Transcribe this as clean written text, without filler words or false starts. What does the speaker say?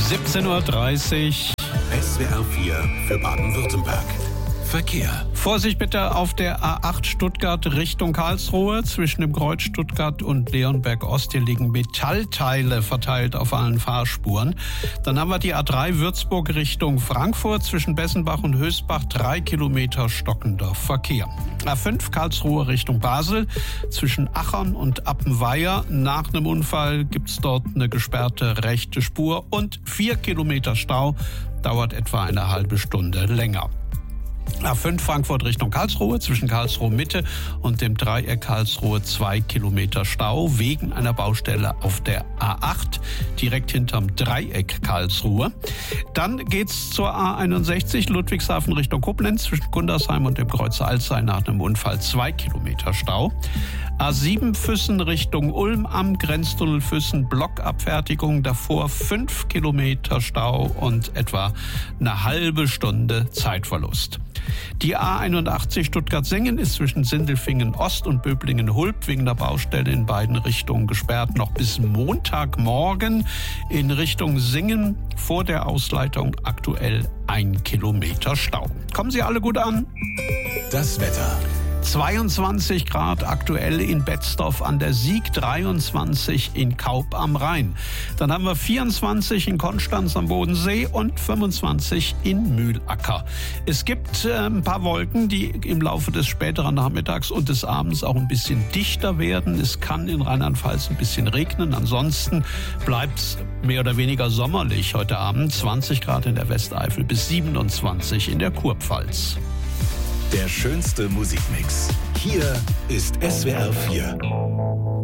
17:30 Uhr. SWR 4 für Baden-Württemberg. Verkehr. Vorsicht bitte auf der A8 Stuttgart Richtung Karlsruhe. Zwischen dem Kreuz Stuttgart und Leonberg Ost. Hier liegen Metallteile verteilt auf allen Fahrspuren. Dann haben wir die A3 Würzburg Richtung Frankfurt. Zwischen Bessenbach und Hösbach 3 Kilometer stockender Verkehr. A5 Karlsruhe Richtung Basel. Zwischen Achern und Appenweier. Nach einem Unfall gibt es dort eine gesperrte rechte Spur und 4 Kilometer Stau. Dauert etwa eine halbe Stunde länger. A5 Frankfurt Richtung Karlsruhe, zwischen Karlsruhe Mitte und dem Dreieck Karlsruhe 2 Kilometer Stau wegen einer Baustelle auf der A8, direkt hinterm Dreieck Karlsruhe. Dann geht's zur A61 Ludwigshafen Richtung Koblenz, zwischen Gundersheim und dem Kreuz Alzey nach einem Unfall 2 Kilometer Stau. A7 Füssen Richtung Ulm am Grenztunnel Füssen, Blockabfertigung, davor 5 Kilometer Stau und etwa eine halbe Stunde Zeitverlust. Die A81 Stuttgart-Singen ist zwischen Sindelfingen Ost und Böblingen-Hulb wegen der Baustelle in beiden Richtungen gesperrt. Noch bis Montagmorgen in Richtung Singen vor der Ausleitung aktuell 1 Kilometer Stau. Kommen Sie alle gut an? Das Wetter. 22 Grad aktuell in Betzdorf an der Sieg, 23 in Kaup am Rhein. Dann haben wir 24 in Konstanz am Bodensee und 25 in Mühlacker. Es gibt ein paar Wolken, die im Laufe des späteren Nachmittags und des Abends auch ein bisschen dichter werden. Es kann in Rheinland-Pfalz ein bisschen regnen. Ansonsten bleibt es mehr oder weniger sommerlich heute Abend. 20 Grad in der Westeifel bis 27 in der Kurpfalz. Der schönste Musikmix. Hier ist SWR 4.